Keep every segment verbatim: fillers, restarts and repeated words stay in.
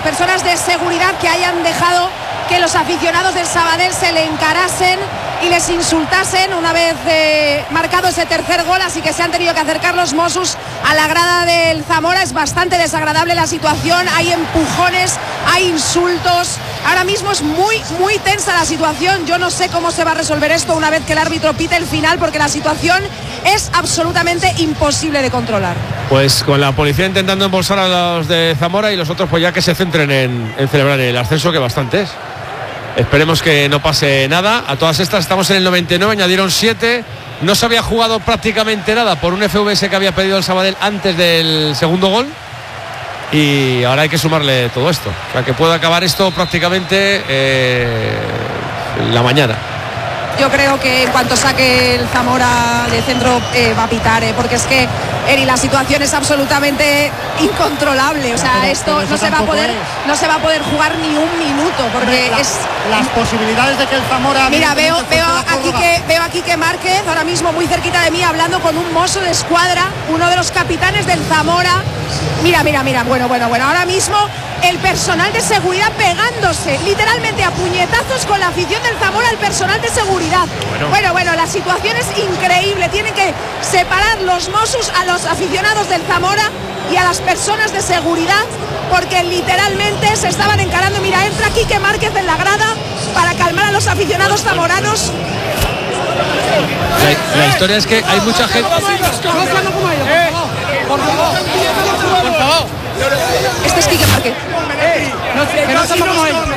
personas de seguridad que hayan dejado que los aficionados del Sabadell se le encarasen y les insultasen una vez eh, marcado ese tercer gol, así que se han tenido que acercar los Mossos a la grada del Zamora. Es bastante desagradable la situación, hay empujones, hay insultos, ahora mismo es muy muy tensa la situación. Yo no sé cómo se va a resolver esto una vez que el árbitro pite el final, porque la situación es absolutamente imposible de controlar. Pues con la policía intentando embolsar a los de Zamora y los otros pues ya que se centren en, en celebrar el ascenso, que bastante es. Esperemos que no pase nada. A todas estas estamos en el noventa y nueve, añadieron siete. No se había jugado prácticamente nada por un F V S que había pedido el Sabadell antes del segundo gol. Y ahora hay que sumarle todo esto. O sea, que puede acabar esto prácticamente eh, en la mañana. Yo creo que en cuanto saque el Zamora de centro eh, va a pitar, eh, porque es que, Eri, la situación es absolutamente incontrolable. O sea, pero, esto pero no se va a poder, es. no se va a poder jugar ni un minuto, porque la, es las posibilidades de que el Zamora. Mira, veo, veo aquí que veo aquí que Márquez ahora mismo muy cerquita de mí hablando con un mozo de escuadra, uno de los capitanes del Zamora. Mira, mira, mira, bueno, bueno, bueno, ahora mismo el personal de seguridad pegándose literalmente a puñetazos con la afición del Zamora, el personal de seguridad. Bueno, bueno, bueno la situación es increíble. Tienen que separar los Mossos a los aficionados del Zamora y a las personas de seguridad, porque literalmente se estaban encarando. Mira, entra Quique Márquez en la grada para calmar a los aficionados zamoranos. La, la historia es que hay mucha gente. Por favor, por favor. Este es Quique Márquez. Que no estamos como ellos.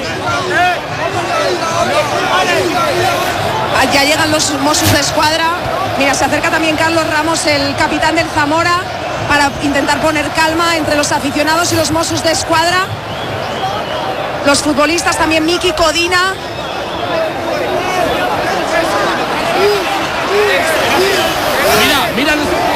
Ya llegan los Mossos de escuadra. Mira, se acerca también Carlos Ramos, el capitán del Zamora, para intentar poner calma entre los aficionados y los Mossos de escuadra. Los futbolistas también, Miki Codina. Mira, mira.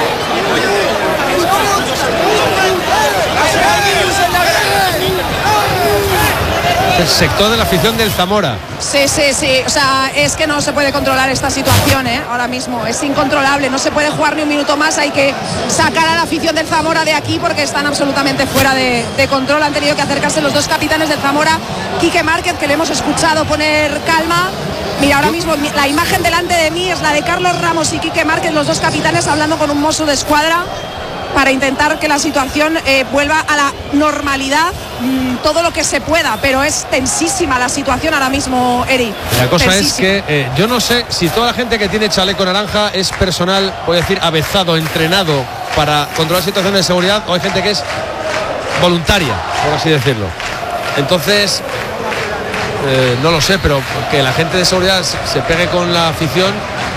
El sector de la afición del Zamora. Sí, sí, sí. O sea, es que no se puede controlar esta situación, ¿eh? Ahora mismo es incontrolable. No se puede jugar ni un minuto más. Hay que sacar a la afición del Zamora de aquí porque están absolutamente fuera de, de control. Han tenido que acercarse los dos capitanes del Zamora, Quique Márquez, que le hemos escuchado poner calma. Mira, ahora mismo la imagen delante de mí es la de Carlos Ramos y Quique Márquez, los dos capitanes, hablando con un mozo de escuadra para intentar que la situación eh, vuelva a la normalidad, mmm, todo lo que se pueda, pero es tensísima la situación ahora mismo, Eri. La cosa tensísima. es que eh, yo no sé si toda la gente que tiene chaleco naranja es personal, voy a decir, avezado, entrenado para controlar situaciones de seguridad, o hay gente que es voluntaria, por así decirlo. Entonces, eh, no lo sé, pero que la gente de seguridad se pegue con la afición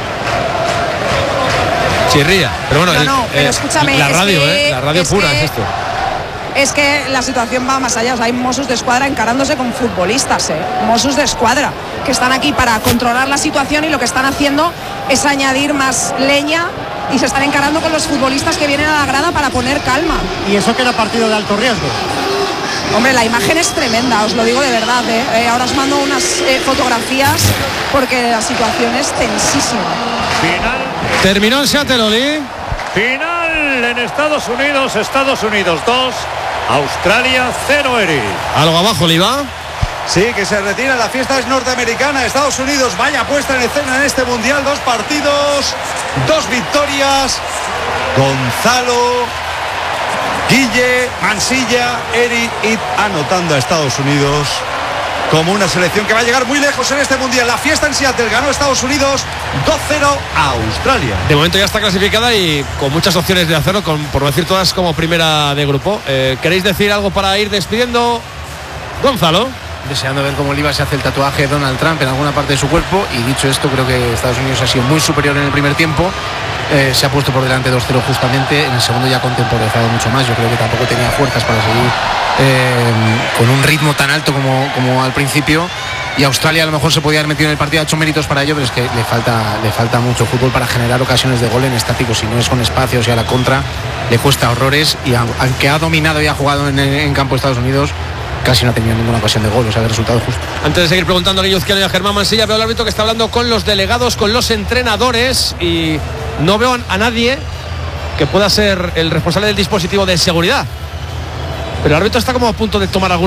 chirría, pero bueno, no, no, el, pero eh, escúchame, la radio, que, eh, la radio es pura que, es esto. Es que la situación va más allá. O sea, hay Mossos de escuadra encarándose con futbolistas, eh, Mossos de escuadra, que están aquí para controlar la situación, y lo que están haciendo es añadir más leña y se están encarando con los futbolistas que vienen a la grada para poner calma. Y eso que era partido de alto riesgo. Hombre, la imagen es tremenda, os lo digo de verdad, ¿eh? Eh, ahora os mando unas eh, fotografías porque la situación es tensísima. Final. Terminó en Seattle, Oli. Final en Estados Unidos, Estados Unidos dos, Australia cero, Eri. Algo abajo, Oliva. Sí, que se retira, la fiesta es norteamericana. Estados Unidos, vaya puesta en escena en este mundial, dos partidos, dos victorias. Gonzalo, Guille, Mansilla, Eri y anotando a Estados Unidos como una selección que va a llegar muy lejos en este mundial. La fiesta en Seattle, ganó Estados Unidos dos cero a Australia. De momento ya está clasificada y con muchas opciones de hacerlo, con, por decir todas, como primera de grupo. Eh, ¿Queréis decir algo para ir despidiendo, Gonzalo? Deseando ver cómo Oliva se hace el tatuaje de Donald Trump en alguna parte de su cuerpo, y dicho esto, creo que Estados Unidos ha sido muy superior en el primer tiempo. Eh, se ha puesto por delante dos cero justamente, en el segundo ya ha contemporizado mucho más. Yo creo que tampoco tenía fuerzas para seguir eh, con un ritmo tan alto como, como al principio, y Australia a lo mejor se podía haber metido en el partido, ha hecho méritos para ello, pero es que le falta, le falta mucho fútbol para generar ocasiones de gol en estático. Si no es con espacios y a la contra, le cuesta horrores, y aunque ha dominado y ha jugado en, en campo Estados Unidos, casi no ha tenido ninguna ocasión de gol, o sea, el resultado justo. Antes de seguir preguntando a Guillo Izquierdo y a Germán Mansilla, veo al árbitro que está hablando con los delegados, con los entrenadores, y no veo a nadie que pueda ser el responsable del dispositivo de seguridad. Pero el árbitro está como a punto de tomar algún